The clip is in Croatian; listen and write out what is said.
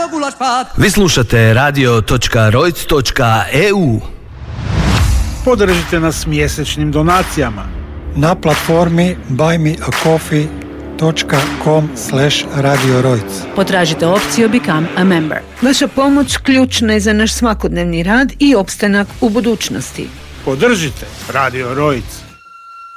Vi slušate radio.rojc.eu. Podržite nas mjesečnim donacijama na platformi buymeacoffee.com/radiorojc. Potražite opciju Become a Member. Vaša pomoć ključna je za naš svakodnevni rad i opstanak u budućnosti. Podržite Radio Rojc.